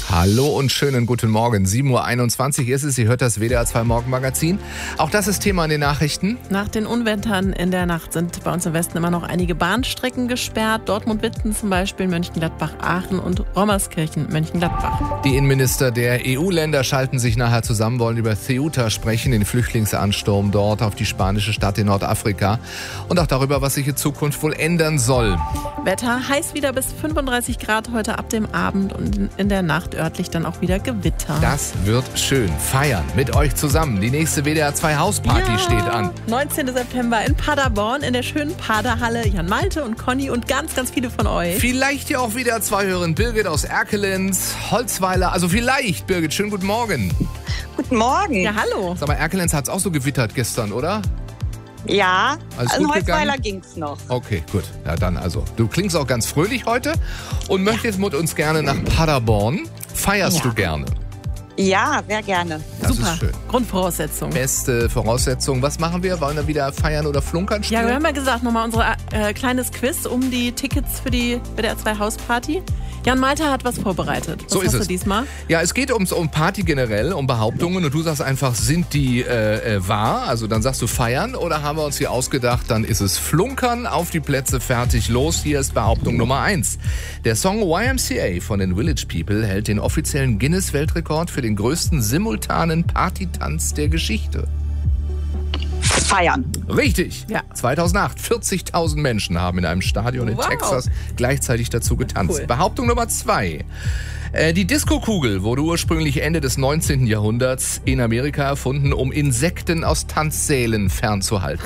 Hallo und schönen guten Morgen. 7.21 Uhr ist es. Ihr hört das WDR 2 Morgenmagazin. Auch das ist Thema in den Nachrichten. Nach den Unwettern in der Nacht sind bei uns im Westen immer noch einige Bahnstrecken gesperrt. Dortmund-Witten zum Beispiel, Mönchengladbach-Aachen und Rommerskirchen-Mönchengladbach. Die Innenminister der EU-Länder schalten sich nachher zusammen, wollen über Ceuta sprechen, den Flüchtlingsansturm dort auf die spanische Stadt in Nordafrika und auch darüber, was sich in Zukunft wohl ändern soll. Wetter heiß wieder bis 35 Grad heute ab dem Abend und in der Nacht örtlich dann auch wieder Gewitter. Das wird schön. Feiern mit euch zusammen. Die nächste WDR 2 Hausparty steht an. 19. September in Paderborn in der schönen Paderhalle. Jan Malte und Conny und ganz, ganz viele von euch. Vielleicht ja auch WDR 2 hören. Birgit aus Erkelenz, Holzweiler. Also vielleicht, Birgit, schönen guten Morgen. Guten Morgen. Ja, hallo. Sag mal, Erkelenz hat es auch so gewittert gestern, oder? Ja, Alles also gut Holzweiler gegangen? ging's noch. Okay, gut. Ja, dann also. Du klingst auch ganz fröhlich heute und möchtest mit uns gerne nach Paderborn. Feierst du gerne? Ja, sehr gerne. Das Super. ist schön. Grundvoraussetzung. Beste Voraussetzung. Was machen wir? Wollen wir wieder feiern oder flunkern spielen? Ja, wir haben ja gesagt, nochmal unser kleines Quiz um die Tickets für die WDR 2 Hausparty. Jan Malte hat was vorbereitet. Was So ist hast es. du diesmal? Ja, es geht um Party generell, um Behauptungen und du sagst einfach, sind die wahr? Also dann sagst du feiern oder haben wir uns hier ausgedacht, dann ist es flunkern, auf die Plätze, fertig, los. Hier ist Behauptung Nummer 1. Der Song YMCA von den Village People hält den offiziellen Guinness-Weltrekord für den größten simultanen Partytanz der Geschichte. Feiern. Richtig. Ja. 2008, 40.000 Menschen haben in einem Stadion in Wow. Texas gleichzeitig dazu getanzt. Cool. Behauptung Nummer 2. Die Diskokugel wurde ursprünglich Ende des 19. Jahrhunderts in Amerika erfunden, um Insekten aus Tanzsälen fernzuhalten.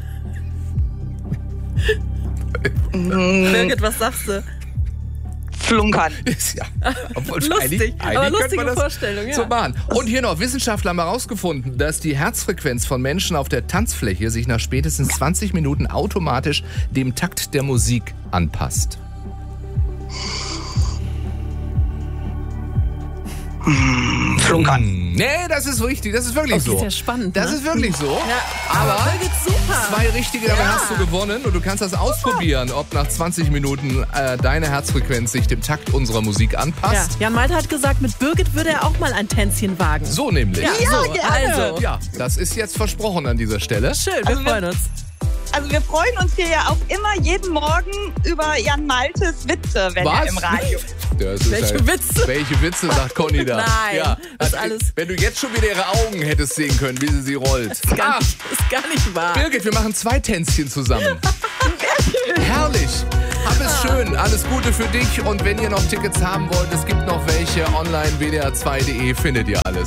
Birgit, was sagst du? Flunkern. Ja, obwohl Lustig, aber könnte lustige man das Vorstellung, ja. so machen. Und hier noch, Wissenschaftler haben herausgefunden, dass die Herzfrequenz von Menschen auf der Tanzfläche sich nach spätestens 20 Minuten automatisch dem Takt der Musik anpasst. Flunkern. Nee, das ist richtig, das ist wirklich Das so. ist ja spannend, Das ne? ist wirklich so. Ja, Aber Birgit, super. 2 richtige, damit hast du gewonnen und du kannst das ausprobieren, ob nach 20 Minuten deine Herzfrequenz sich dem Takt unserer Musik Ja, anpasst. Jan Malte hat gesagt, mit Birgit würde er auch mal ein Tänzchen wagen. So nämlich. Ja, so, gerne. also. Ja, das ist jetzt versprochen an dieser Stelle. Schön, wir Also wir- freuen uns. Also wir freuen uns hier ja auch immer jeden Morgen über Jan Maltes Witze, wenn er im Radio ist. Das ist Welche Witze? Welche Witze, sagt Conny da. Nein, ja, das also, alles- Wenn du jetzt schon wieder ihre Augen hättest sehen können, wie sie rollt. Ist gar nicht wahr. Birgit, wir machen 2 Tänzchen zusammen. Herrlich. Hab es schön. Alles Gute für dich. Und wenn ihr noch Tickets haben wollt, es gibt noch welche. Online wdr2.de findet ihr alles.